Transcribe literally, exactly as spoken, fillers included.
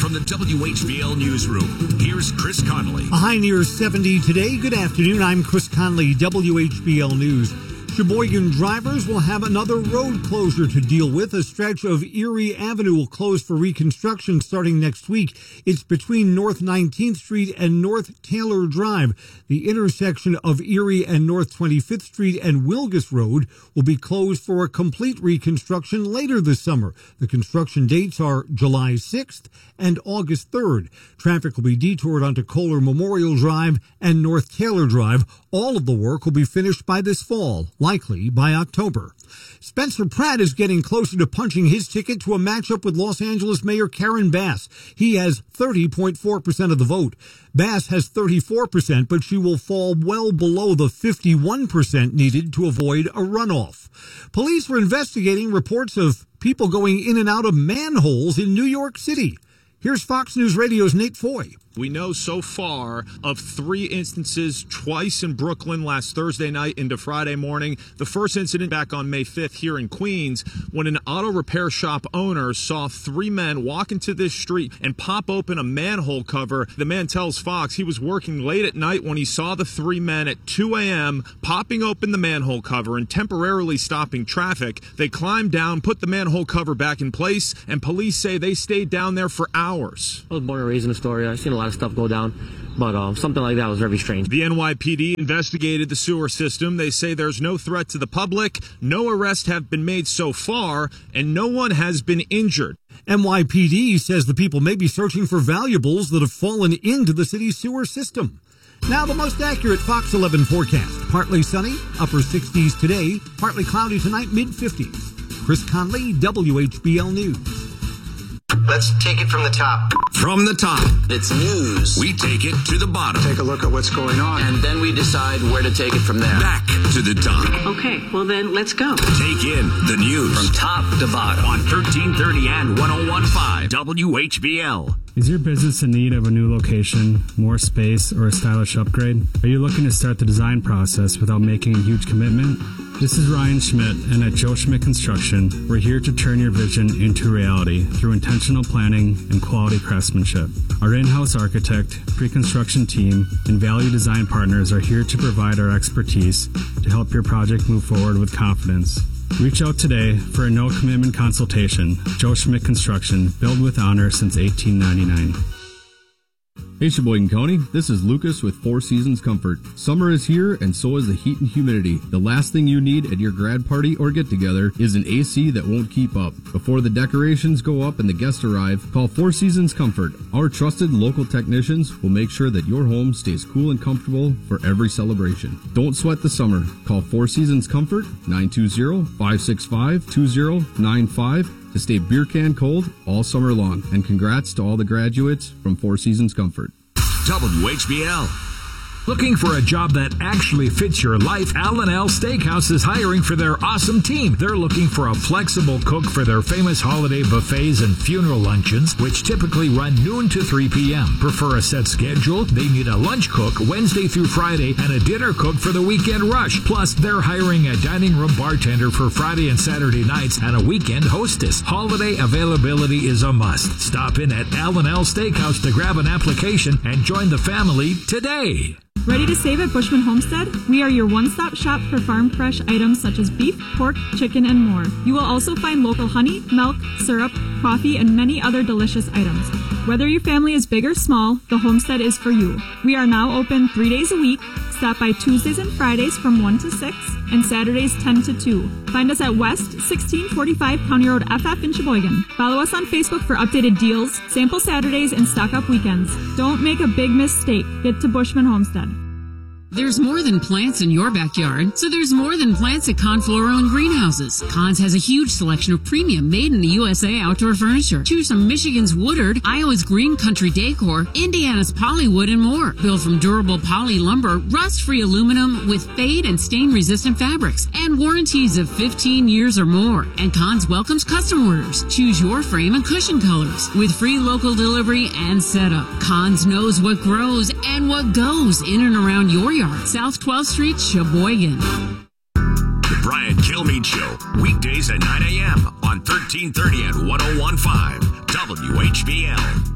From the W H B L Newsroom, here's Chris Conley. A high near seventy today. Good afternoon. I'm Chris Conley, W H B L News. Sheboygan drivers will have another road closure to deal with. A stretch of Erie Avenue will close for reconstruction starting next week. It's between North nineteenth Street and North Taylor Drive. The intersection of Erie and North twenty-fifth Street and Wilgus Road will be closed for a complete reconstruction later this summer. The construction dates are July sixth and August third. Traffic will be detoured onto Kohler Memorial Drive and North Taylor Drive. All of the work will be finished by this fall, likely by October. Spencer Pratt is getting closer to punching his ticket to a matchup with Los Angeles Mayor Karen Bass. He has thirty point four percent of the vote. Bass has thirty-four percent, but she will fall well below the fifty-one percent needed to avoid a runoff. Police were investigating reports of people going in and out of manholes in New York City. Here's Fox News Radio's Nate Foy. We know so far of three instances, twice in Brooklyn last Thursday night into Friday morning. The first incident back on May fifth here in Queens when an auto repair shop owner saw three men walk into this street and pop open a manhole cover. The man tells Fox he was working late at night when he saw the three men at two a.m. popping open the manhole cover and temporarily stopping traffic. They climbed down, put the manhole cover back in place, and police say they stayed down there for hours. I was born and raised in Astoria. I've seen a lot of stuff go down, but um, something like that was very strange. The N Y P D investigated the sewer system. They say there's no threat to the public, no arrests have been made so far, and no one has been injured. N Y P D says the people may be searching for valuables that have fallen into the city's sewer system. Now the most accurate Fox eleven forecast. Partly sunny, upper sixties today, partly cloudy tonight, mid fifties. Chris Conley, W H B L News. Let's take it from the top. From the top, It's news. we take it to the bottom. Take a look at what's going on. And then we decide where to take it from there. Back to the top. Okay, well then, let's go. Take in the news. From top to bottom. On thirteen thirty and ten fifteen W H B L. Is your business in need of a new location, more space, or a stylish upgrade? Are you looking to start the design process without making a huge commitment? This is Ryan Schmidt, and at Joe Schmidt Construction, we're here to turn your vision into reality through intentional planning and quality craftsmanship. Our in-house architect, pre-construction team, and value design partners are here to provide our expertise to help your project move forward with confidence. Reach out today for a no-commitment consultation. Joe Schmidt Construction, built with honor since eighteen ninety-nine. Hey Sheboygan County, this is Lucas with Four Seasons Comfort. Summer is here and so is the heat and humidity. The last thing you need at your grad party or get together is an A C that won't keep up. Before the decorations go up and the guests arrive, call Four Seasons Comfort. Our trusted local technicians will make sure that your home stays cool and comfortable for every celebration. Don't sweat the summer. Call Four Seasons Comfort, nine two zero, five six five, two zero nine five to stay beer can cold all summer long. And congrats to all the graduates from Four Seasons Comfort. W H B L. Looking for a job that actually fits your life? Al and Al Steakhouse is hiring for their awesome team. They're looking for a flexible cook for their famous holiday buffets and funeral luncheons, which typically run noon to three p.m. Prefer a set schedule? They need a lunch cook Wednesday through Friday and a dinner cook for the weekend rush. Plus, they're hiring a dining room bartender for Friday and Saturday nights and a weekend hostess. Holiday availability is a must. Stop in at Al and Al Steakhouse to grab an application and join the family today. Ready to save at Bushman Homestead? We are your one-stop shop for farm-fresh items such as beef, pork, chicken, and more. You will also find local honey, milk, syrup, coffee, and many other delicious items. Whether your family is big or small, the Homestead is for you. We are now open three days a week. Stop by Tuesdays and Fridays from one to six and Saturdays ten to two. Find us at West sixteen forty-five County Road F F in Sheboygan. Follow us on Facebook for updated deals, sample Saturdays, and stock-up weekends. Don't make a big mistake. Get to Bushman Homestead. There's more than plants in your backyard, so there's more than plants at Kahn Floral and Greenhouses. Kahn's has a huge selection of premium made in the U S A outdoor furniture. Choose from Michigan's Woodard, Iowa's Green Country Decor, Indiana's Polywood, and more. Built from durable poly lumber, rust-free aluminum with fade and stain-resistant fabrics, and warranties of fifteen years or more. And Kahn's welcomes custom orders. Choose your frame and cushion colors with free local delivery and setup. Kahn's knows what grows and what goes in and around your yard. South twelfth Street, Sheboygan. The Brian Kilmeade Show, weekdays at nine a.m. on thirteen thirty and ten fifteen W H B L.